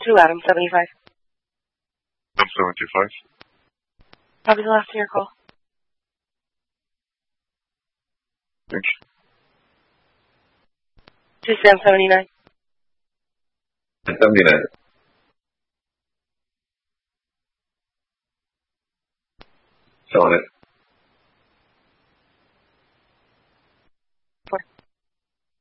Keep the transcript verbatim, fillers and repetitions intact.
two, Adam, seventy-five. Adam seventy-five. Copy the last of your call. Thanks. Two, Sam, seventy-nine. seventy-nine. Selling it.